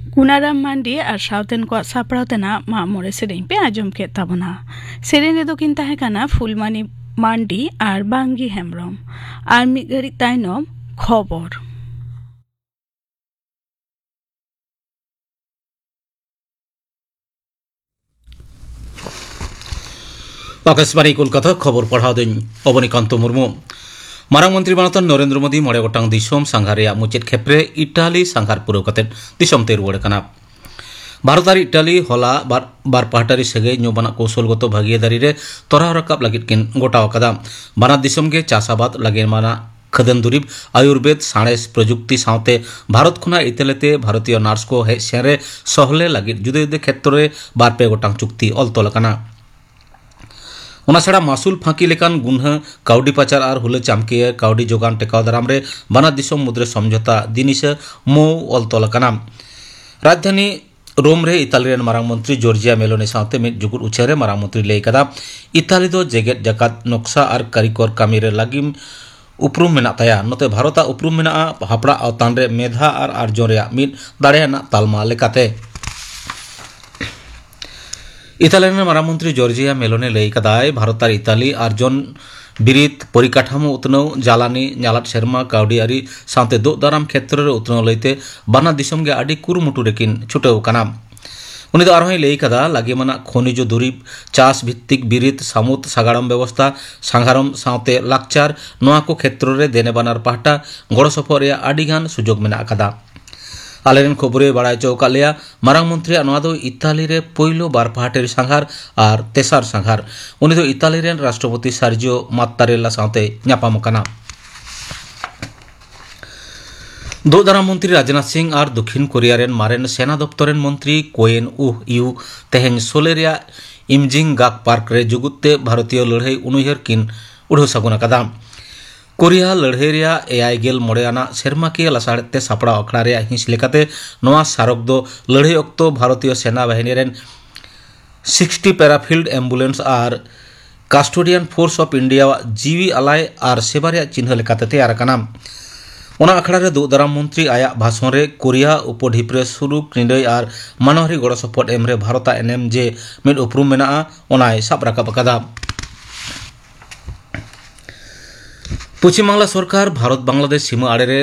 कुनाराम मांडी और सावतेन को सापड़ातेना मा मोरे सेरें पे आजम के ताबना सेरें रे दो किन ताहेकाना फुलमानी मांडी और बांगी हेमब्रम और मिगरी ताइनम खबर। आकाशवाणी कोलकाता खबर पढ़ा दिन अवनीकांत मुर्मू मारांग मंत्री बानतन नरेंद्र मोदी मरे गोटांग दिसोम सांघारिया मुचेद खेप्रे इटाली सांघार पुरव कते दिसोम ते रुवाड़ कना। भारत और इटाली हला बार पाहटारी सगे न्यूबाना कौशलगत भागीदारी रे तोराव रकाब लागिद किन गोटाव कदा। बाना दिसोम के चाषाबाद लगे माना खदन दुरीब आयुर्वेद साणेस प्रजुक्ति सावते भारत खुना इतालीते भारतीय नार्स को हे सेरे सहले लागिद जुदे जुदे क्षेत्र रे बार पे गोटांग चुक्ति अल तोल कना। ओना छाड़ा मासुल फाँकी लेकान गुन्हा काउडी पाचार और हुले चामकिया काउडी जोगान टेकाव दाराम रे बाना दिसोम मुद्रे समझौता दिनिस मो अल तोल कना। राजधानी रोम रे इताली रेन मारांग मंत्री जॉर्जिया मेलोनी सावते मिद जुगुर उछेरे मारांग मंत्री लई कदा इताली दो जेगेट जाकात नक्शा और कारिगर कामी रे लागिम उपरुम मेना ताया नोते भारता उपरुम मेना हापड़ा आवतान रे मेधा और आर्जन रे मिद दाड़ेयाना तालमा लेकाते। इताली रेन मारांग मंत्री जॉर्जिया मेलोनी लई कदाय भारत और इताली आर्जन बिरित परिकाठामो उतनव जालानी नालाट शर्मा काउडी आरी सावते दो दाराम क्षेत्र रे उतनव लईते बाना दिसोम गे आडी कुरुमुटु रेकिन छुटेव कना। उनी दो आरहों लई कदा लागे माना खनिज दुरीब चाष भित्तिक बिरित सामुद सागाड़म व्यवस्था सांघारम सावते लाकचार नोआ को क्षेत्र रे देने बानार पाहटा गड़ सफर रे आडीगान सुजोग मेना कदा। आलेरेन खबरे बाड़ाय चौका लिया मारांग मंत्री नोआ इताली रे पहिलो बार पाहटेर सांघार और तेसार सांघार उनी दो इताली रेन राष्ट्रपति सार्जियो मात्तारेला सावते न्यापाम कना। दो दाराम मंत्री राजनाथ सिंह और दक्षिण कोरिया रेन मारेन सेना दफ्तरेन मंत्री कोएन उह यू तेहेन सोलेरिया इमजिंग गाक पार्क रे जुगुते भारतीय लड़ाई उनुहर किन उड़ो सगुन कदा। कोरिया लड़ाई रे 59 आना सेरमाकिया लासाड़ते सापड़ा अखड़ा रे हिंस लेकाते नोआ सारक दो लड़ाई अक्तो भारतीय सेना बाहिनी रेन 60 पैराफिल्ड एम्बुलेंस और कास्टोडियन फोर्स ऑफ इंडिया जीवी अलाय और सेवा रे चिन्ह लेकाते तैयार कना। ओना अखड़ा रे दो दाराम मंत्री आया भाषण रे कोरिया उपद्वीप रे सुरुक निंदई और मानवरी गड़ सपोर्ट एम रे भारता एनएम जे मिड उपरुम मेना ओनाय साब राकाब कदा। पश्चिम बांग्ला सरकार भारत बांग्लादेश सीमा आड़े